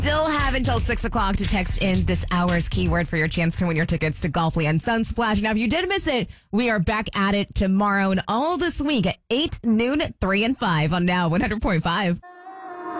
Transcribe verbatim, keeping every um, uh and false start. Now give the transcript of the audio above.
Still have until six o'clock to text in this hour's keyword for your chance to win your tickets to Golfland Sunsplash. Now, if you did miss it, we are back at it tomorrow and all this week at eight, noon, three, and five on Now one hundred point five.